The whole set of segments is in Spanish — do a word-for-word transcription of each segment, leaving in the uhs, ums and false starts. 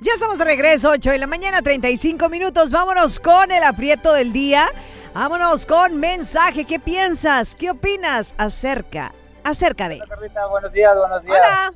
Ya estamos de regreso, ocho de la mañana, treinta y cinco minutos. Vámonos con el aprieto del día. Vámonos con mensaje. ¿Qué piensas? ¿Qué opinas acerca, acerca de? Hola, Carlita. Buenos días, buenos días. Hola.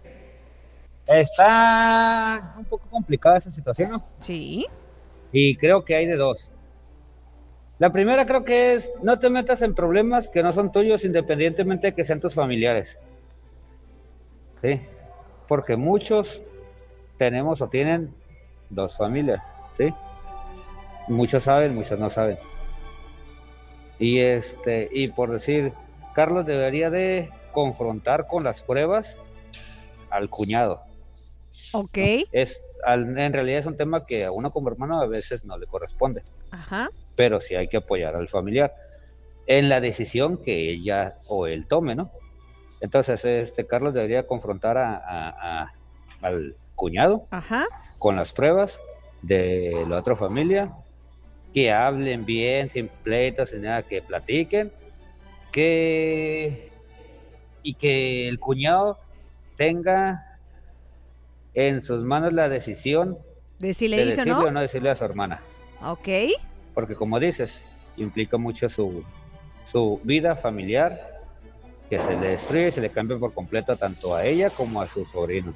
Está un poco complicada esa situación, ¿no? Sí. Y creo que hay de dos. La primera creo que es, no te metas en problemas que no son tuyos independientemente de que sean tus familiares. Sí, porque muchos tenemos o tienen dos familias, ¿sí? Muchos saben, muchos no saben. Y este, y por decir, Carlos debería de confrontar con las pruebas al cuñado. Ok. Es, al, en realidad es un tema que a uno como hermano a veces no le corresponde. Ajá. Pero sí hay que apoyar al familiar en la decisión que ella o él tome, ¿no? Entonces, este Carlos debería confrontar a, a, a, al cuñado. Ajá. Con las pruebas de la otra familia, que hablen bien, sin pleitos, sin nada, que platiquen, que y que el cuñado tenga en sus manos la decisión de si le de dice decirle o no? o no decirle a su hermana. Ok. Porque como dices, implica mucho su, su vida familiar, que se le destruye y se le cambia por completo tanto a ella como a sus sobrinos.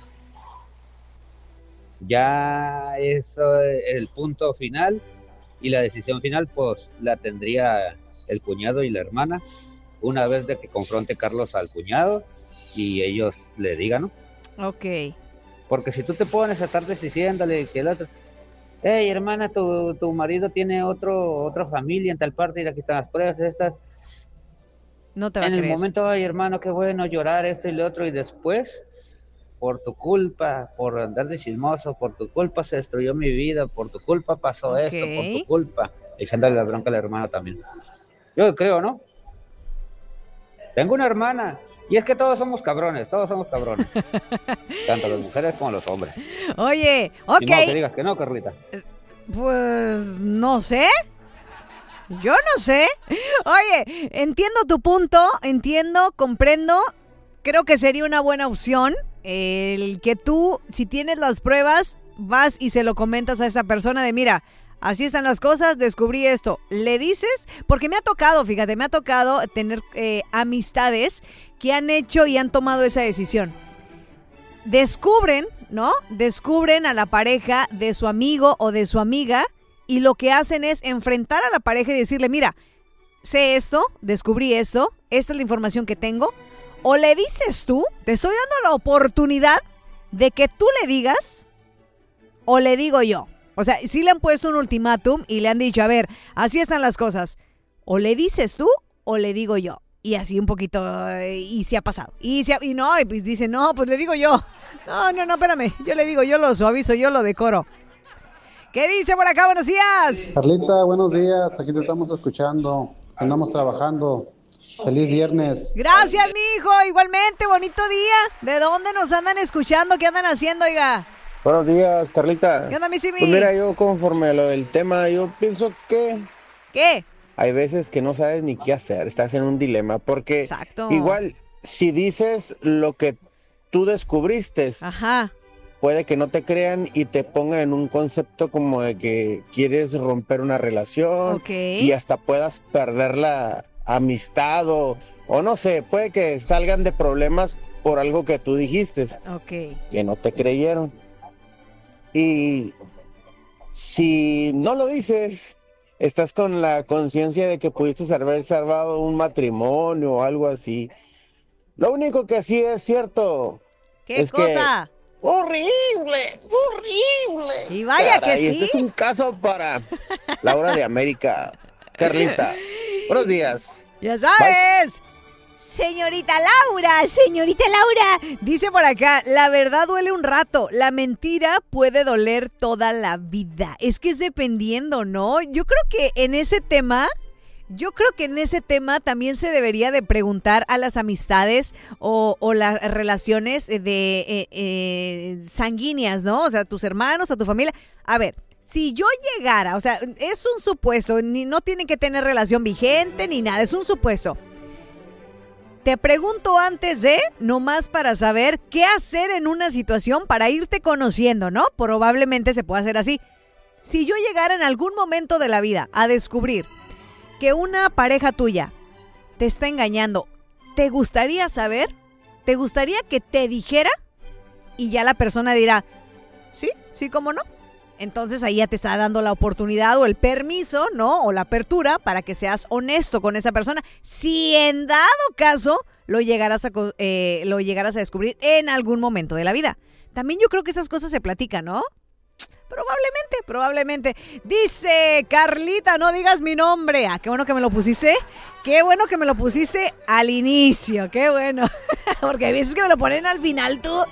Ya es eh, el punto final y la decisión final pues la tendría el cuñado y la hermana una vez de que confronte Carlos al cuñado y ellos le digan, ¿no? Ok. Porque si tú te pones a estar diciéndole que el otro, hey hermana, tu, tu marido tiene otro otra familia en tal parte y aquí están las pruebas estas, no te va en a el creer. momento, ay hermano, qué bueno llorar esto y lo otro, y después por tu culpa, por andar de chismoso, por tu culpa se destruyó mi vida, por tu culpa pasó Ok. esto, por tu culpa. Echándole la bronca a la hermana también. Yo creo, ¿no? Tengo una hermana, y es que todos somos cabrones, todos somos cabrones. Tanto las mujeres como los hombres. Oye, ok. Ni modo que digas que no, Carlita. Pues no sé. Yo no sé. Oye, entiendo tu punto, entiendo, comprendo. Creo que sería una buena opción el que tú, si tienes las pruebas, vas y se lo comentas a esa persona de, mira, así están las cosas, descubrí esto. Le dices, porque me ha tocado, fíjate, me ha tocado tener eh, amistades que han hecho y han tomado esa decisión. Descubren, ¿no? Descubren a la pareja de su amigo o de su amiga y lo que hacen es enfrentar a la pareja y decirle, mira, sé esto, descubrí esto, esta es la información que tengo. O le dices tú, te estoy dando la oportunidad de que tú le digas, o le digo yo. O sea, sí le han puesto un ultimátum y le han dicho, a ver, así están las cosas. O le dices tú, o le digo yo. Y así un poquito, y se ha pasado. Y, se ha, y no, y pues dice, no, pues le digo yo. No, no, no, espérame, yo le digo, yo lo suavizo, yo lo decoro. ¿Qué dice por acá? Buenos días. Carlita, buenos días, aquí te estamos escuchando, andamos trabajando. Feliz viernes. Gracias, mijo, igualmente, bonito día. ¿De dónde nos andan escuchando? ¿Qué andan haciendo, oiga? Buenos días, Carlita. ¿Qué onda, mi Simi? Pues mira, yo conforme a lo del tema, yo pienso que... ¿Qué? Hay veces que no sabes ni qué hacer, estás en un dilema, porque Exacto. Igual, si dices lo que tú descubriste, Ajá. puede que no te crean y te pongan en un concepto como de que quieres romper una relación, okay, y hasta puedas perder la amistad o, o no sé, puede que salgan de problemas por algo que tú dijiste, okay, que no te creyeron. Y si no lo dices, estás con la conciencia de que pudiste haber salvado un matrimonio o algo así. Lo único que sí es cierto. ¿Qué es cosa? Que horrible, horrible. Y vaya Caray, que sí. Este es un caso para Laura de América. Carlita, buenos días. Ya sabes. Bye. Señorita Laura, señorita Laura, dice por acá, la verdad duele un rato, la mentira puede doler toda la vida. Es que es dependiendo, ¿no? Yo creo que en ese tema, yo creo que en ese tema también se debería de preguntar a las amistades o, o las relaciones de eh, eh, sanguíneas, ¿no? O sea, a tus hermanos, a tu familia. A ver, si yo llegara, o sea, es un supuesto, ni, no tienen que tener relación vigente ni nada, es un supuesto. Te pregunto antes de, nomás para saber qué hacer en una situación para irte conociendo, ¿no? Probablemente se pueda hacer así. Si yo llegara en algún momento de la vida a descubrir que una pareja tuya te está engañando, ¿te gustaría saber? ¿Te gustaría que te dijera? Y ya la persona dirá, sí, sí, ¿cómo no? Entonces ahí ya te está dando la oportunidad o el permiso, ¿no? O la apertura para que seas honesto con esa persona. Si en dado caso lo llegaras a, eh, lo llegaras a descubrir en algún momento de la vida. También yo creo que esas cosas se platican, ¿no? Probablemente, probablemente. Dice Carlita, no digas mi nombre. Ah, qué bueno que me lo pusiste. Qué bueno que me lo pusiste al inicio. Qué bueno. Porque hay veces que me lo ponen al final tú.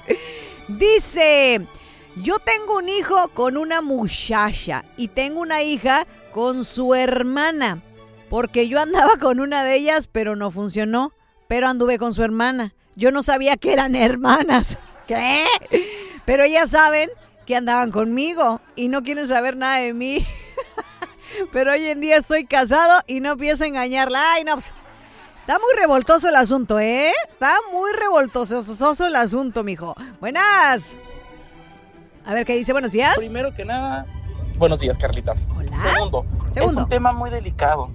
Dice, yo tengo un hijo con una muchacha y tengo una hija con su hermana. Porque yo andaba con una de ellas, pero no funcionó. Pero anduve con su hermana. Yo no sabía que eran hermanas. ¿Qué? Pero ellas saben que andaban conmigo y no quieren saber nada de mí. Pero hoy en día estoy casado y no pienso engañarla. Ay, no. Está muy revoltoso el asunto, ¿eh? Está muy revoltoso el asunto, mijo. Buenas. A ver, ¿qué dice? Buenos días. Primero que nada, buenos días, Carlita. Hola. Segundo, Segundo. es un tema muy delicado.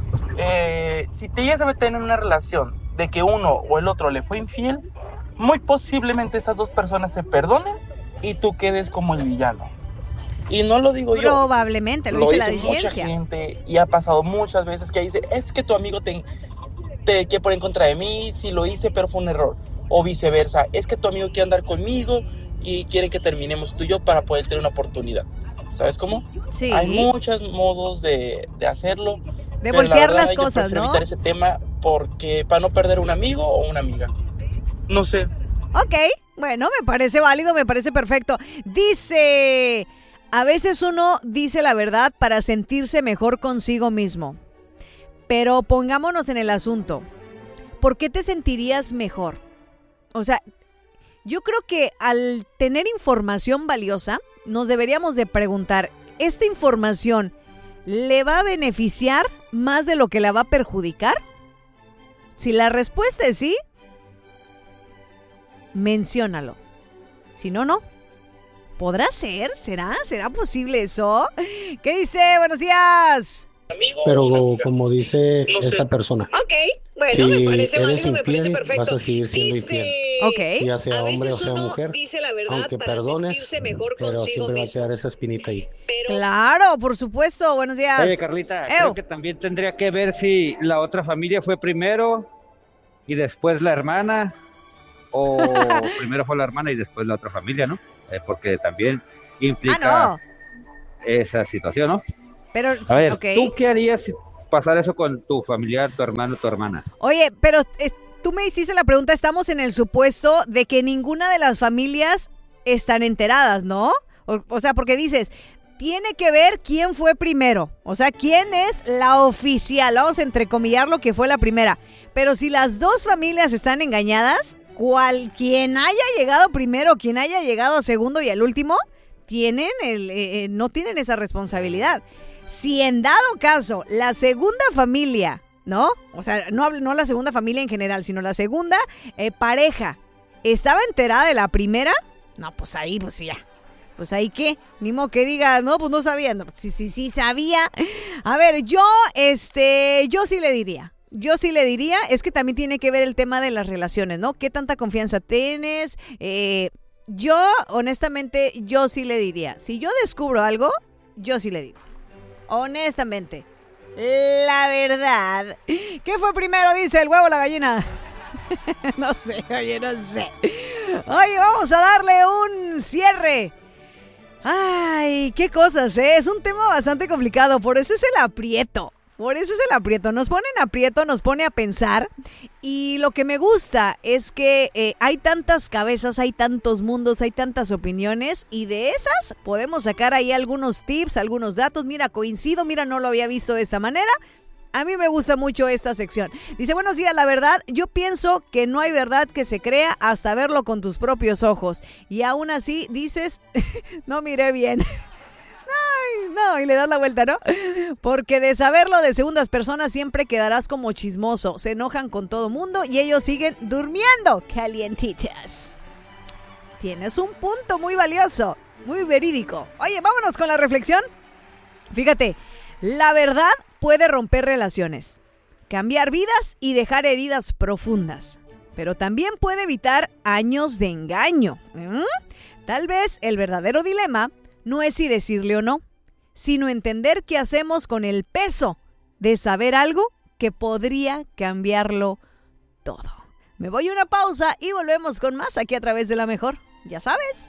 Eh, si te llegas a meter en una relación de que uno o el otro le fue infiel, muy posiblemente esas dos personas se perdonen y tú quedes como el villano. Y no lo digo yo. Probablemente, lo, lo dice la mucha gente y ha pasado muchas veces que dice, es que tu amigo te, te quiere poner en contra de mí, si lo hice pero fue un error. O viceversa, es que tu amigo quiere andar conmigo y quiere que terminemos tú y yo para poder tener una oportunidad. ¿Sabes cómo? Sí. Hay muchos modos de, de hacerlo. De voltear la las yo cosas, ¿no? evitar ese tema porque para no perder un amigo o una amiga. No sé. Ok, bueno, me parece válido, me parece perfecto. Dice, a veces uno dice la verdad para sentirse mejor consigo mismo. Pero pongámonos en el asunto. ¿Por qué te sentirías mejor? O sea, yo creo que al tener información valiosa, nos deberíamos de preguntar, ¿esta información le va a beneficiar más de lo que la va a perjudicar? Si la respuesta es sí, menciónalo. Si no, no. ¿Podrá ser? ¿Será? ¿Será posible eso? ¿Qué dice? Buenos días. Pero como dice esta persona, Ok, bueno, si me parece eres válido, me parece infiel, perfecto. vas a seguir siendo Dice, infiel. ok. Ya sea A hombre o veces sea uno mujer, dice la verdad aunque para perdones, sentirse mejor pero consigo siempre va a mismo. quedar esa espinita ahí. Pero... Claro, por supuesto. Buenos días. Oye, Carlita, Ew. creo que también tendría que ver si la otra familia fue primero y después la hermana, o primero fue la hermana y después la otra familia, ¿no? Eh, porque también implica Ah, no. esa situación, ¿no? Pero, A ver, ok. ¿tú qué harías si pasara eso con tu familiar, tu hermano, tu hermana? Oye, pero eh, tú me hiciste la pregunta, estamos en el supuesto de que ninguna de las familias están enteradas, ¿no? O, o sea, porque dices, tiene que ver quién fue primero. O sea, quién es la oficial. Vamos a entrecomillar lo que fue la primera. Pero si las dos familias están engañadas, cual, quien haya llegado primero, quien haya llegado segundo y el último, tienen el, eh, no tienen esa responsabilidad. Si en dado caso la segunda familia, ¿no? O sea, no, no la segunda familia en general, sino la segunda eh, pareja estaba enterada de la primera, no, pues ahí, pues ya. Pues ahí qué, ni modo que diga, no, pues no sabía, no, sí, sí, sí sabía. A ver, yo, este, yo sí le diría. Yo sí le diría, es que también tiene que ver el tema de las relaciones, ¿no? ¿Qué tanta confianza tienes? Eh, yo, honestamente, yo sí le diría. Si yo descubro algo, yo sí le digo. Honestamente. La verdad. ¿Qué fue primero, dice el huevo o la gallina? No sé, oye, no sé. Oye, vamos a darle un cierre. Ay, qué cosas, ¿eh? Es un tema bastante complicado, por eso es el aprieto. Por eso es el aprieto, nos pone en aprieto, nos pone a pensar, y lo que me gusta es que eh, hay tantas cabezas, hay tantos mundos, hay tantas opiniones, y de esas podemos sacar ahí algunos tips, algunos datos. Mira, coincido, mira, no lo había visto de esta manera. A mí me gusta mucho esta sección. Dice, buenos días, la verdad, yo pienso que no hay verdad que se crea hasta verlo con tus propios ojos, y aún así dices, no miré bien. Ay, no, y le das la vuelta, ¿no? Porque de saberlo de segundas personas siempre quedarás como chismoso. Se enojan con todo mundo y ellos siguen durmiendo calientitas. Tienes un punto muy valioso, muy verídico. Oye, vámonos con la reflexión. Fíjate, la verdad puede romper relaciones, cambiar vidas y dejar heridas profundas. Pero también puede evitar años de engaño. ¿Mm? Tal vez el verdadero dilema no es si decirle o no, sino entender qué hacemos con el peso de saber algo que podría cambiarlo todo. Me voy a una pausa y volvemos con más aquí a través de La Mejor. Ya sabes.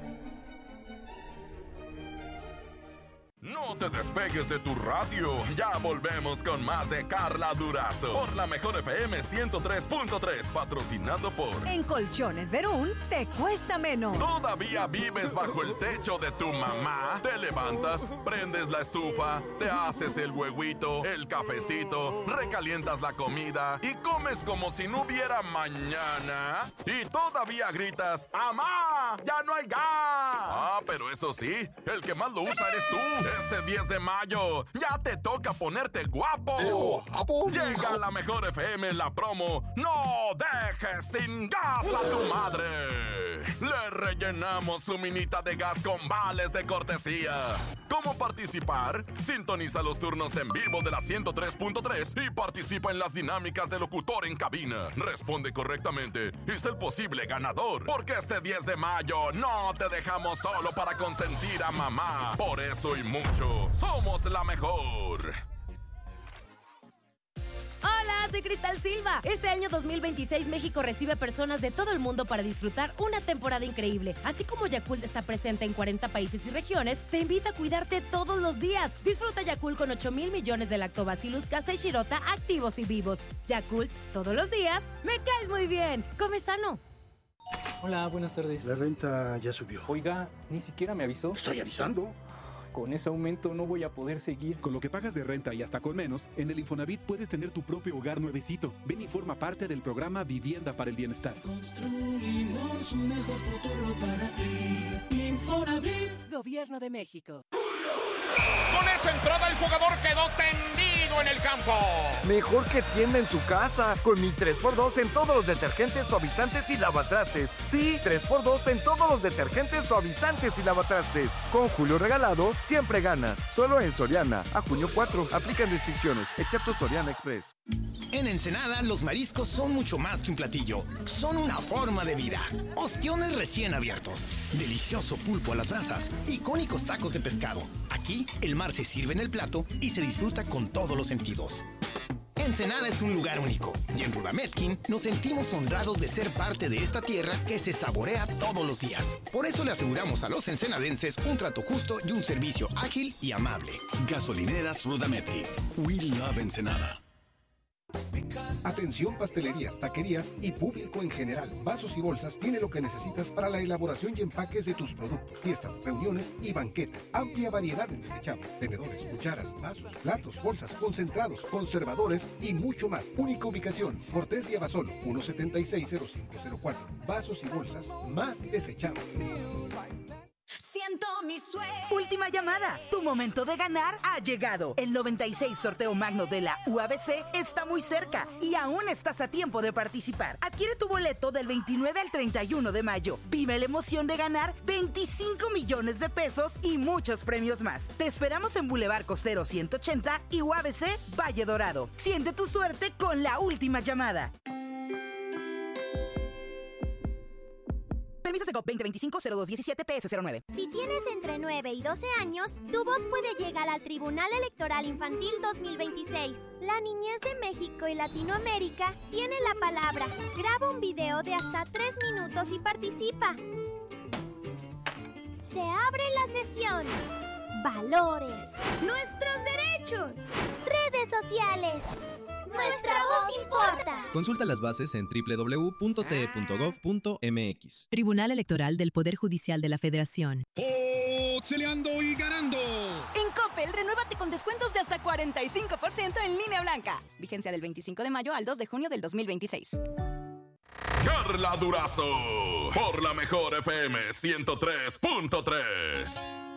No te despegues de tu radio. Ya volvemos con más de Carla Durazo por La Mejor F M ciento tres punto tres, patrocinado por... En Colchones Verún te cuesta menos. ¿Todavía vives bajo el techo de tu mamá? Te levantas, prendes la estufa, te haces el huevito, el cafecito, recalientas la comida y comes como si no hubiera mañana. Y todavía gritas, ¡Amá! ¡Ya no hay gas! Ah, pero eso sí, el que más lo usa eres tú. Este diez de mayo, ya te toca ponerte guapo. Llega La Mejor F M la promo No dejes sin gas a tu madre. Le rellenamos su minita de gas con vales de cortesía. ¿Cómo participar? Sintoniza los turnos en vivo de la ciento tres punto tres y participa en las dinámicas de locutor en cabina. Responde correctamente y sé el posible ganador. Porque este diez de mayo no te dejamos solo para consentir a mamá. Por eso y mucho, somos La Mejor. Hola, soy Cristal Silva. Este año dos mil veintiséis México recibe personas de todo el mundo para disfrutar una temporada increíble. Así como Yakult está presente en cuarenta países y regiones, te invita a cuidarte todos los días. Disfruta Yakult con ocho mil millones de Lactobacillus casei shirota activos y vivos. Yakult, todos los días, me caes muy bien. Come sano. Hola, buenas tardes. La renta ya subió. Oiga, ni siquiera me avisó. Estoy avisando. Con ese aumento no voy a poder seguir. Con lo que pagas de renta y hasta con menos, en el Infonavit puedes tener tu propio hogar nuevecito. Ven y forma parte del programa Vivienda para el Bienestar. Construimos un mejor futuro para ti. Infonavit. Gobierno de México. Con esa entrada el jugador quedó tendido en el campo. Mejor que tienda en su casa. Con mi tres por dos en todos los detergentes, suavizantes y lavatrastes. Sí, tres por dos en todos los detergentes, suavizantes y lavatrastes. Con Julio regalado, siempre ganas. Solo en Soriana. A junio cuatro. Aplican restricciones, excepto Soriana Express. En Ensenada, los mariscos son mucho más que un platillo. Son una forma de vida. Ostiones recién abiertos. Delicioso pulpo a las brasas. Icónicos tacos de pescado. Aquí, el mar se sirve en el plato y se disfruta con todos los sentidos. Ensenada es un lugar único. Y en Rudametkin nos sentimos honrados de ser parte de esta tierra que se saborea todos los días. Por eso le aseguramos a los ensenadenses un trato justo y un servicio ágil y amable. Gasolineras Rudametkin. We love Ensenada. Atención pastelerías, taquerías y público en general. Vasos y bolsas tiene lo que necesitas para la elaboración y empaques de tus productos, fiestas, reuniones y banquetes. Amplia variedad en desechables, tenedores, cucharas, vasos, platos, bolsas, concentrados, conservadores y mucho más. Única ubicación, Cortés y Abasolo, uno setenta y seis cero cinco cero cuatro. Vasos y bolsas más desechables. Siento mi sueño. Última llamada. Tu momento de ganar ha llegado. El noventa y seis sorteo magno de la U A B C está muy cerca y aún estás a tiempo de participar. Adquiere tu boleto del veintinueve al treinta y uno de mayo. Vive la emoción de ganar veinticinco millones de pesos y muchos premios más. Te esperamos en Boulevard Costero ciento ochenta y U A B C Valle Dorado. Siente tu suerte con la última llamada. Permiso Segov veinte veinticinco cero dos diecisiete P S cero nueve. Si tienes entre nueve y doce años, tu voz puede llegar al Tribunal Electoral Infantil dos mil veintiséis. La niñez de México y Latinoamérica tiene la palabra. Graba un video de hasta tres minutos y participa. Se abre la sesión. Valores. Nuestros derechos. Redes sociales. Nuestra voz importa. Consulta las bases en doble u doble u doble u punto t e punto gov punto m x. Tribunal Electoral del Poder Judicial de la Federación. ¡Pixeleando y ganando! En Coppel, renuévate con descuentos de hasta cuarenta y cinco por ciento en línea blanca. Vigencia del veinticinco de mayo al dos de junio del dos mil veintiséis. Carla Durazo por La Mejor F M ciento tres punto tres.